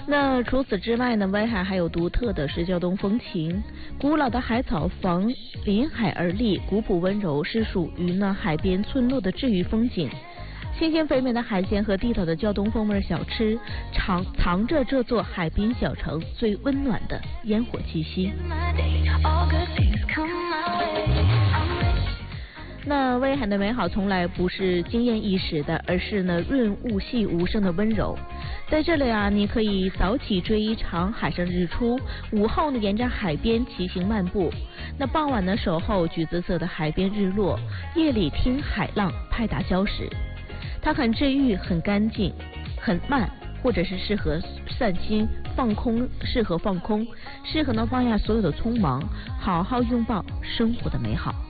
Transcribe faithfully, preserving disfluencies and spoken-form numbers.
那除此之外呢，威海还有独特的是胶东风情，古老的海草房临海而立，古朴温柔，是属于呢海边村落的治愈风景。新鲜肥美的海鲜和地道的胶东风味小吃，藏藏着这座海滨小城最温暖的烟火气息。那威海的美好从来不是惊艳一时的，而是呢润物细无声的温柔。在这里啊，你可以早起追一场海上日出，午后呢沿着海边骑行漫步，那傍晚呢守候橘子色的海边日落，夜里听海浪拍打礁石。它很治愈，很干净，很慢，或者是适合散心放空，适合放空，适合呢放下所有的匆忙，好好拥抱生活的美好。